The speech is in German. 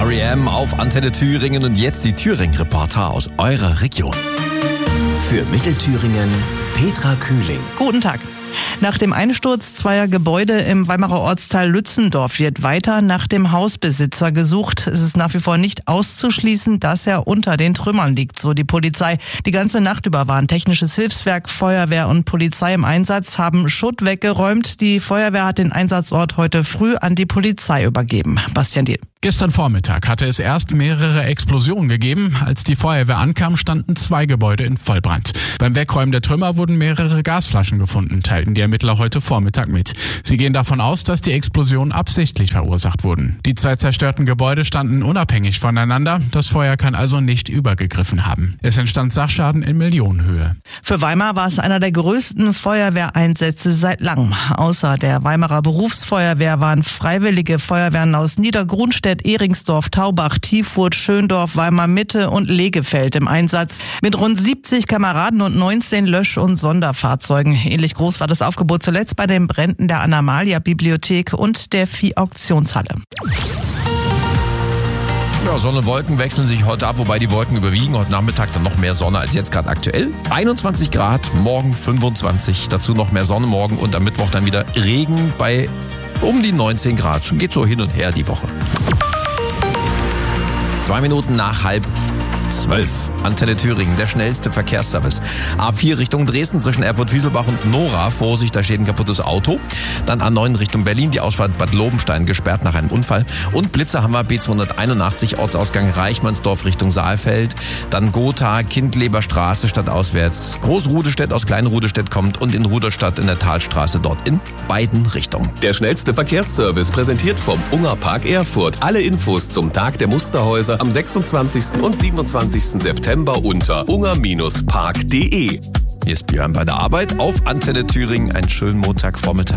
R.E.M. auf Antenne Thüringen und jetzt die Thüringen-Reporter aus eurer Region. Für Mittelthüringen Petra Kühling. Guten Tag. Nach dem Einsturz zweier Gebäude im Weimarer Ortsteil Lützendorf wird weiter nach dem Hausbesitzer gesucht. Es ist nach wie vor nicht auszuschließen, dass er unter den Trümmern liegt, so die Polizei. Die ganze Nacht über waren technisches Hilfswerk, Feuerwehr und Polizei im Einsatz, haben Schutt weggeräumt. Die Feuerwehr hat den Einsatzort heute früh an die Polizei übergeben. Bastian Diel. Gestern Vormittag hatte es erst mehrere Explosionen gegeben. Als die Feuerwehr ankam, standen 2 Gebäude in Vollbrand. Beim Wegräumen der Trümmer wurden mehrere Gasflaschen gefunden, teilten die Ermittler heute Vormittag mit. Sie gehen davon aus, dass die Explosionen absichtlich verursacht wurden. Die 2 zerstörten Gebäude standen unabhängig voneinander. Das Feuer kann also nicht übergegriffen haben. Es entstand Sachschaden in Millionenhöhe. Für Weimar war es einer der größten Feuerwehreinsätze seit langem. Außer der Weimarer Berufsfeuerwehr waren freiwillige Feuerwehren aus Niedergrunstedt, Ehringsdorf, Taubach, Tiefurt, Schöndorf, Weimar Mitte und Legefeld im Einsatz. Mit rund 70 Kameraden und 19 Lösch- und Sonderfahrzeugen. Ähnlich groß war das Aufgebot zuletzt bei den Bränden der Anamalia-Bibliothek und der Vieh-Auktionshalle. Ja, Sonne und Wolken wechseln sich heute ab, wobei die Wolken überwiegen. Heute Nachmittag dann noch mehr Sonne als jetzt gerade aktuell. 21 Grad, morgen 25, dazu noch mehr Sonne morgen und am Mittwoch dann wieder Regen bei um die 19 Grad. Schon geht so hin und her die Woche. 2 Minuten nach 11:30. Antenne Thüringen, der schnellste Verkehrsservice. A4 Richtung Dresden zwischen Erfurt-Wieselbach und Nora. Vorsicht, da steht ein kaputtes Auto. Dann A9 Richtung Berlin, die Ausfahrt Bad Lobenstein gesperrt nach einem Unfall. Und Blitzer haben wir B281, Ortsausgang Reichmannsdorf Richtung Saalfeld. Dann Gotha, Kindleber Straße stadtauswärts. Großrudestädt aus Kleinrudestädt kommt und in Ruderstadt in der Talstraße dort in beiden Richtungen. Der schnellste Verkehrsservice präsentiert vom Ungerpark Erfurt. Alle Infos zum Tag der Musterhäuser am 26. und 27. September unter unger-park.de. Hier ist Björn bei der Arbeit auf Antenne Thüringen. Einen schönen Montagvormittag.